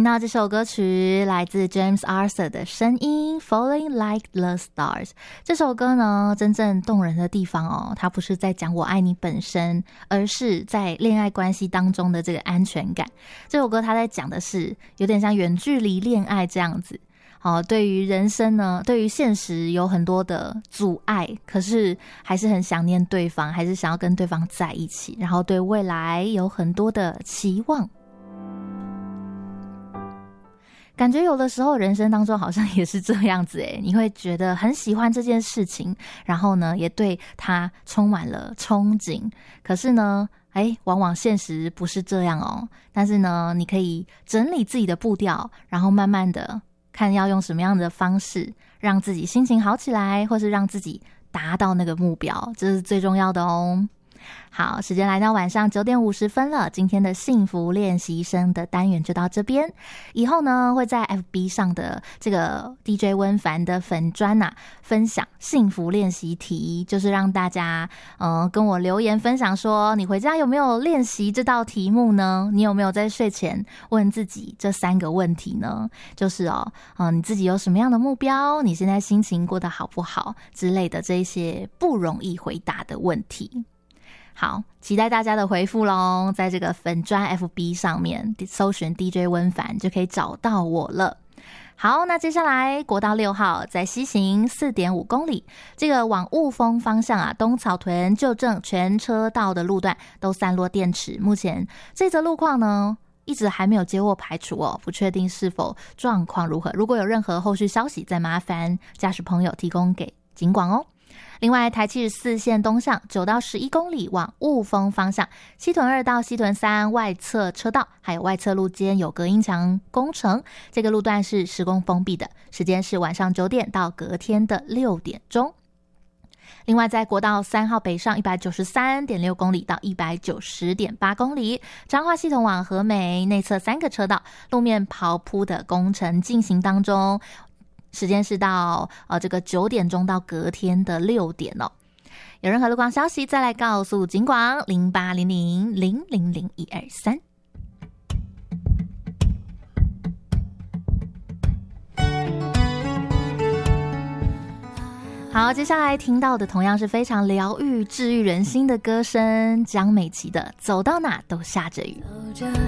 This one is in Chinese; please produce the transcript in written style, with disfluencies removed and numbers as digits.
到这首歌曲来自 James Arthur 的声音 Falling Like the Stars。 这首歌呢，真正动人的地方哦，它不是在讲我爱你本身，而是在恋爱关系当中的这个安全感。这首歌它在讲的是有点像远距离恋爱这样子。对于人生呢，对于现实有很多的阻碍，可是还是很想念对方，还是想要跟对方在一起，然后对未来有很多的期望。感觉有的时候人生当中好像也是这样子你会觉得很喜欢这件事情，然后呢也对它充满了憧憬，可是呢往往现实不是这样哦。但是呢你可以整理自己的步调，然后慢慢的看要用什么样的方式让自己心情好起来，或是让自己达到那个目标，这是最重要的哦。好，时间来到晚上9点50分了，今天的幸福练习生的单元就到这边。以后呢会在 FB 上的这个 DJ 温凡的粉专分享幸福练习题，就是让大家跟我留言分享说你回家有没有练习这道题目呢？你有没有在睡前问自己这3个问题呢？就是你自己有什么样的目标，你现在心情过得好不好之类的，这些不容易回答的问题。好，期待大家的回复咯，在这个粉专 FB 上面搜寻 DJ 温凡就可以找到我了。好，那接下来国道6号在西行 4.5 公里，这个往雾峰方向东草屯旧正全车道的路段都散落电池，目前这则路况呢一直还没有接获排除不确定是否状况如何，如果有任何后续消息再麻烦驾驶朋友提供给警广哦。另外台74线东向9到11公里往雾峰方向，西屯2到西屯3外侧车道还有外侧路间有隔音墙工程，这个路段是施工封闭的，时间是晚上9点到隔天的6点钟。另外在国道3号北上 193.6 公里到 190.8 公里，彰化系统往和美内侧3个车道路面刨铺的工程进行当中，时间是到这个9点钟到隔天的6点哦。有任何路况消息再来告诉警广0800000123。好，接下来听到的同样是非常疗愈治愈人心的歌声，江美琪的走到哪都下着雨。